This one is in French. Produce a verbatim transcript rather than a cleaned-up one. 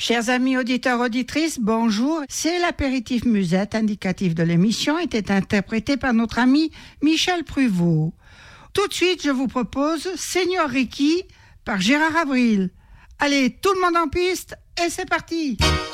Chers amis auditeurs, auditrices, bonjour. C'est l'apéritif musette indicatif de l'émission était interprété par notre ami Michel Pruvot. Tout de suite, je vous propose Seigneur Ricky par Gérard Avril. Allez, tout le monde en piste et c'est parti.